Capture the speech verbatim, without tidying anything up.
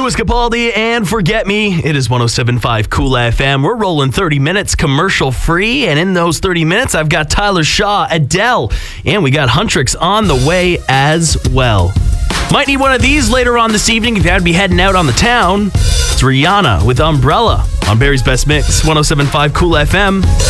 Louis Capaldi and Forget Me. It is one oh seven point five Cool F M. We're rolling thirty minutes commercial free. And in those thirty minutes, I've got Tyler Shaw, Adele, and we got Huntrix on the way as well. Might need one of these later on this evening if you had to be heading out on the town. It's Rihanna with Umbrella on Barry's Best Mix, one oh seven point five Cool F M.